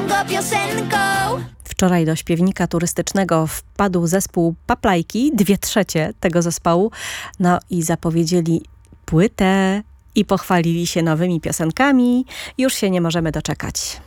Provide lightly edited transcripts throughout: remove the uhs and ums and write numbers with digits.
go piosenką. Wczoraj do śpiewnika turystycznego wpadł zespół Paplajki, 2/3 tego zespołu. No i zapowiedzieli płytę i pochwalili się nowymi piosenkami. Już się nie możemy doczekać.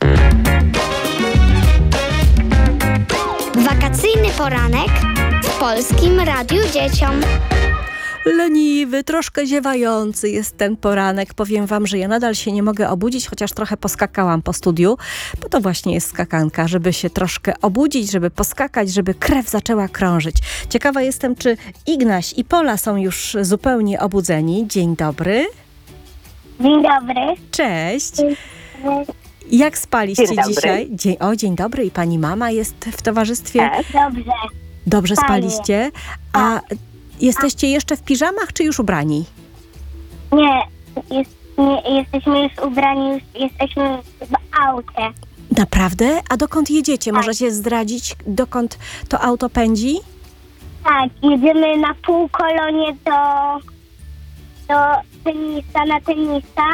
Wakacyjny poranek w Polskim Radiu Dzieciom. Leniwy, troszkę ziewający jest ten poranek. Powiem wam, że ja nadal się nie mogę obudzić, chociaż trochę poskakałam po studiu, bo to właśnie jest skakanka, żeby się troszkę obudzić, żeby poskakać, żeby krew zaczęła krążyć. Ciekawa jestem, czy Ignaś i Pola są już zupełnie obudzeni. Dzień dobry. Dzień dobry. Cześć. Jak spaliście Dzień dobry. dzisiaj? Dzień dobry. I pani mama jest w towarzystwie. Tak. Dobrze. Dobrze Fajnie. spaliście? A jesteście jeszcze w piżamach, czy już ubrani? Nie, jesteśmy już ubrani, jesteśmy w aucie. Naprawdę? A dokąd jedziecie? Możecie zdradzić, dokąd to auto pędzi? Tak, jedziemy na półkolonie do tenisa, na tenisa.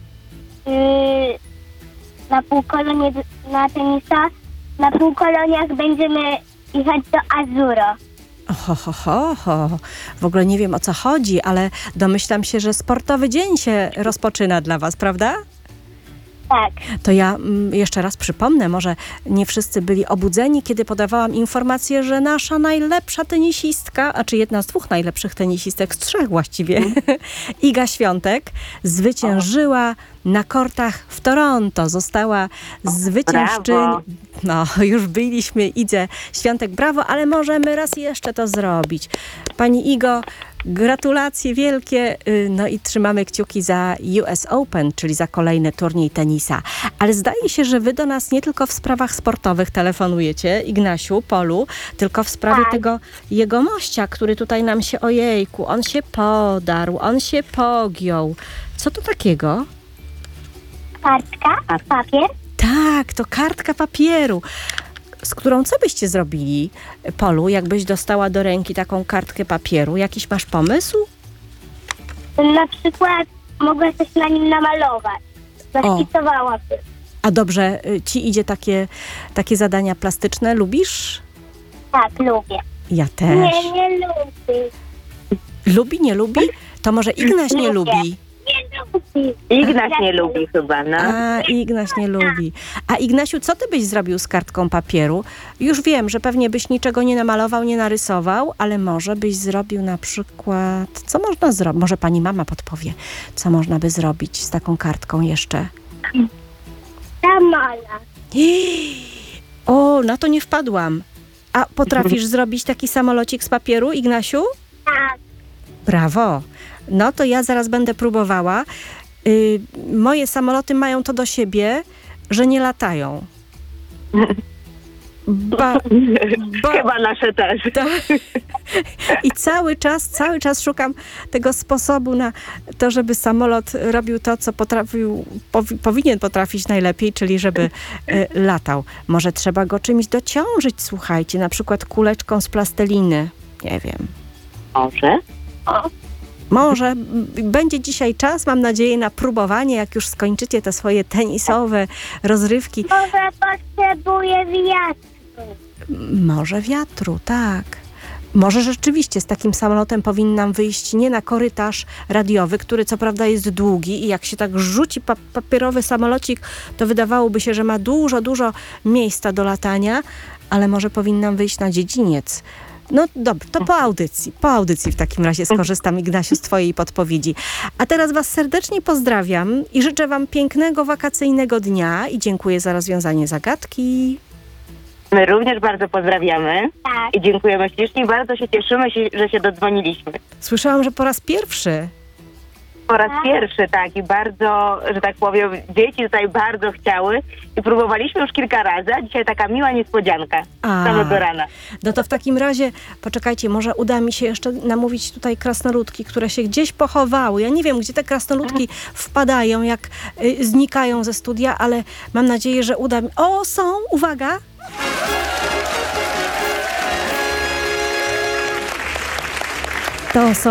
Na półkolonie na tenisa. Na półkoloniach będziemy jechać do Azuro. Ho. W ogóle nie wiem, o co chodzi, ale domyślam się, że sportowy dzień się rozpoczyna dla was, prawda? Tak. To ja jeszcze raz przypomnę, może nie wszyscy byli obudzeni, kiedy podawałam informację, że nasza najlepsza tenisistka, a czy jedna z 2 najlepszych tenisistek, z 3 właściwie, Iga Świątek, zwyciężyła na kortach w Toronto. Została zwyciężczynią. Brawo. No, już byliśmy Idze Świątek, brawo, ale możemy raz jeszcze to zrobić. Pani Igo, gratulacje wielkie, no i trzymamy kciuki za US Open, czyli za kolejny turniej tenisa. Ale zdaje się, że wy do nas nie tylko w sprawach sportowych telefonujecie, Ignasiu, Polu, tylko w sprawie tego jegomościa, który tutaj nam się, ojejku, on się podarł, on się pogiął. Co to takiego? Kartka, papier. Tak, to kartka papieru. Z którą co byście zrobili, Polu, jakbyś dostała do ręki taką kartkę papieru? Jakiś masz pomysł? Na przykład mogę coś na nim namalować. Zaszkicowałabym. A dobrze ci idzie takie zadania plastyczne? Lubisz? Tak, lubię. Ja też. Nie lubię. Lubi, nie lubi? To może Ignaś nie lubi. Nie lubię. Ignaś nie lubi chyba, no. A, Ignaś nie lubi. A Ignasiu, co ty byś zrobił z kartką papieru? Już wiem, że pewnie byś niczego nie namalował, nie narysował, ale może byś zrobił na przykład... Co można zrobić? Może pani mama podpowie, co można by zrobić z taką kartką jeszcze? Samolot. O, na to nie wpadłam. A potrafisz zrobić taki samolocik z papieru, Ignasiu? Tak. Brawo. No to ja zaraz będę próbowała. Moje samoloty mają to do siebie, że nie latają. Chyba nasze też. I cały czas szukam tego sposobu na to, żeby samolot robił to, co powinien potrafić najlepiej, czyli żeby latał. Może trzeba go czymś dociążyć, słuchajcie, na przykład kuleczką z plasteliny. Nie wiem. Może będzie dzisiaj czas, mam nadzieję, na próbowanie, jak już skończycie te swoje tenisowe rozrywki. Może potrzebuję wiatru. Może wiatru, tak. Może rzeczywiście z takim samolotem powinnam wyjść nie na korytarz radiowy, który co prawda jest długi i jak się tak rzuci papierowy samolocik, to wydawałoby się, że ma dużo miejsca do latania, ale może powinnam wyjść na dziedziniec. No dobrze, to po audycji w takim razie skorzystam, Ignasiu, z twojej podpowiedzi. A teraz was serdecznie pozdrawiam i życzę wam pięknego wakacyjnego dnia i dziękuję za rozwiązanie zagadki. My również bardzo pozdrawiamy. Tak. I dziękujemy ślicznie i bardzo się cieszymy, że się dodzwoniliśmy. Słyszałam, że po raz pierwszy. Po raz pierwszy, tak. I bardzo, że tak powiem, dzieci tutaj bardzo chciały i próbowaliśmy już kilka razy, a dzisiaj taka miła niespodzianka z samego rana. No to w takim razie, poczekajcie, może uda mi się jeszcze namówić tutaj krasnoludki, które się gdzieś pochowały. Ja nie wiem, gdzie te krasnoludki wpadają, jak znikają ze studia, ale mam nadzieję, że uda mi... O, są! Uwaga! To są